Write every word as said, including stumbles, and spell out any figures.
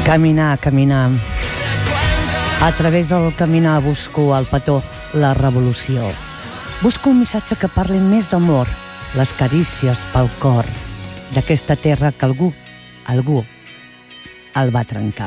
Caminar, caminar. A través del caminar busco el petó, la revolució. Busco un missatge que parli més d'amor, les carícies pel cor, d'aquesta terra que algú, algú, el va trencar.